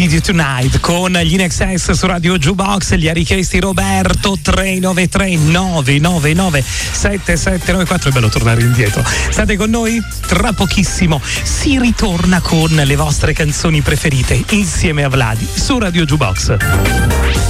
Need You Tonight con gli INXS su Radio Jukebox. Li ha richiesti Roberto. 393 999 7794. È bello tornare indietro. State con noi? Tra pochissimo si ritorna con le vostre canzoni preferite insieme a Vladi su Radio Jukebox.